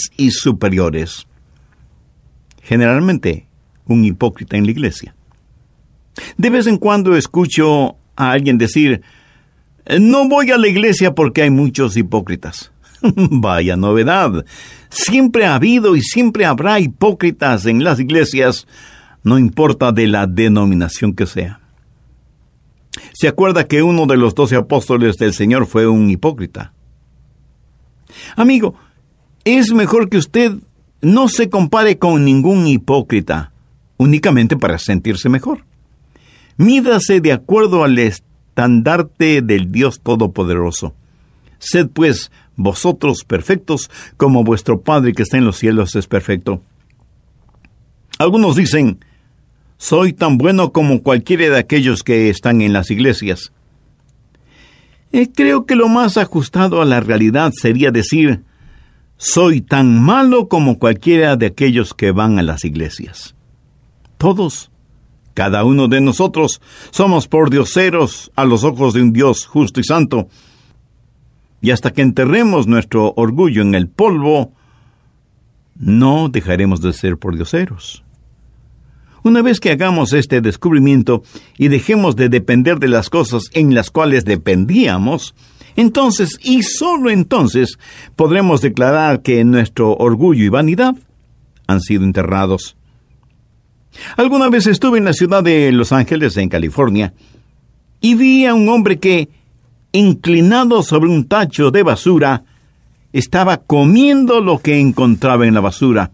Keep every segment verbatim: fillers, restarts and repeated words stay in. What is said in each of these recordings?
y superiores. Generalmente, un hipócrita en la iglesia. De vez en cuando escucho a alguien decir: no voy a la iglesia porque hay muchos hipócritas. Vaya novedad. Siempre ha habido y siempre habrá hipócritas en las iglesias, no importa de la denominación que sea. ¿Se acuerda que uno de los doce apóstoles del Señor fue un hipócrita? Amigo, es mejor que usted no se compare con ningún hipócrita, únicamente para sentirse mejor. Mídase de acuerdo al estandarte del Dios Todopoderoso. Sed pues vosotros perfectos, como vuestro Padre que está en los cielos es perfecto. Algunos dicen: soy tan bueno como cualquiera de aquellos que están en las iglesias. Eh, creo que lo más ajustado a la realidad sería decir: soy tan malo como cualquiera de aquellos que van a las iglesias. Todos, cada uno de nosotros, somos pordioseros a los ojos de un Dios justo y santo. Y hasta que enterremos nuestro orgullo en el polvo, no dejaremos de ser pordioseros. Una vez que hagamos este descubrimiento y dejemos de depender de las cosas en las cuales dependíamos, entonces, y solo entonces, podremos declarar que nuestro orgullo y vanidad han sido enterrados. Alguna vez estuve en la ciudad de Los Ángeles, en California, y vi a un hombre que, inclinado sobre un tacho de basura, estaba comiendo lo que encontraba en la basura.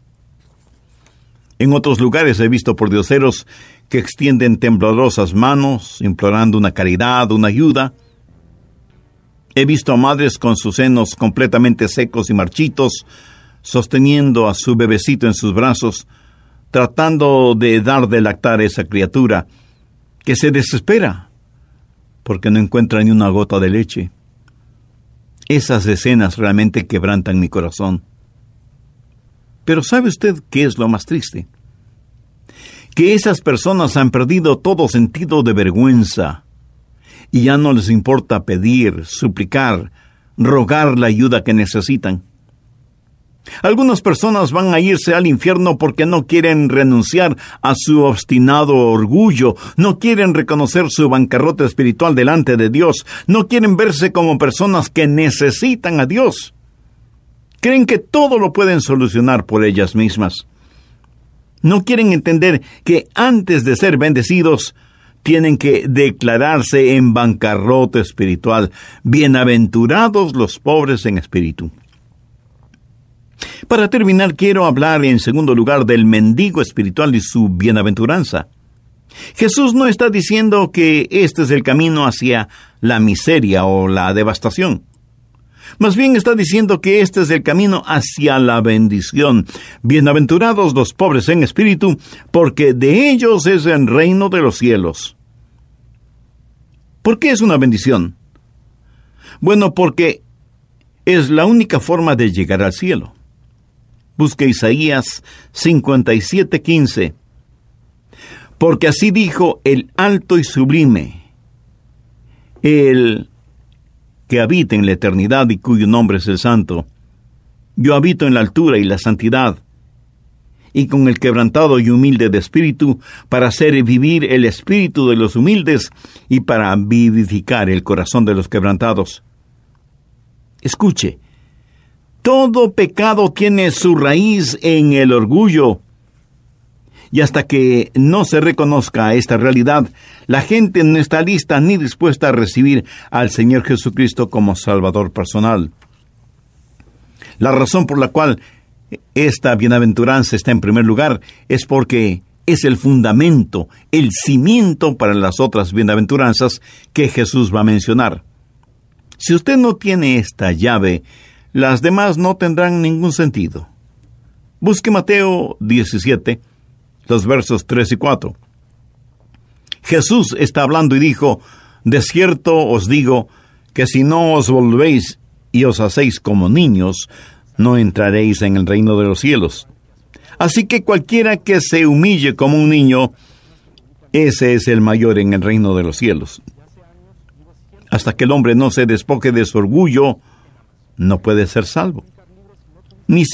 En otros lugares he visto pordioseros que extienden temblorosas manos, implorando una caridad, una ayuda. He visto a madres con sus senos completamente secos y marchitos, sosteniendo a su bebecito en sus brazos, tratando de dar de lactar a esa criatura, que se desespera porque no encuentra ni una gota de leche. Esas escenas realmente quebrantan mi corazón. Pero ¿sabe usted qué es lo más triste? Que esas personas han perdido todo sentido de vergüenza y ya no les importa pedir, suplicar, rogar la ayuda que necesitan. Algunas personas van a irse al infierno porque no quieren renunciar a su obstinado orgullo, no quieren reconocer su bancarrota espiritual delante de Dios, no quieren verse como personas que necesitan a Dios. Creen que todo lo pueden solucionar por ellas mismas. No quieren entender que antes de ser bendecidos, tienen que declararse en bancarrota espiritual. Bienaventurados los pobres en espíritu. Para terminar, quiero hablar en segundo lugar del mendigo espiritual y su bienaventuranza. Jesús no está diciendo que este es el camino hacia la miseria o la devastación. Más bien está diciendo que este es el camino hacia la bendición. Bienaventurados los pobres en espíritu, porque de ellos es el reino de los cielos. ¿Por qué es una bendición? Bueno, porque es la única forma de llegar al cielo. Busque Isaías cincuenta y siete, quince. Porque así dijo el alto y sublime, el que habita en la eternidad y cuyo nombre es el Santo. Yo habito en la altura y la santidad, y con el quebrantado y humilde de espíritu, para hacer vivir el espíritu de los humildes y para vivificar el corazón de los quebrantados. Escuche, todo pecado tiene su raíz en el orgullo. Y hasta que no se reconozca esta realidad, la gente no está lista ni dispuesta a recibir al Señor Jesucristo como Salvador personal. La razón por la cual esta bienaventuranza está en primer lugar es porque es el fundamento, el cimiento para las otras bienaventuranzas que Jesús va a mencionar. Si usted no tiene esta llave, las demás no tendrán ningún sentido. Busque Mateo diecisiete, los versos tres y cuatro. Jesús está hablando y dijo: de cierto os digo que si no os volvéis y os hacéis como niños, no entraréis en el reino de los cielos. Así que cualquiera que se humille como un niño, ese es el mayor en el reino de los cielos. Hasta que el hombre no se despoje de su orgullo, no puede ser salvo.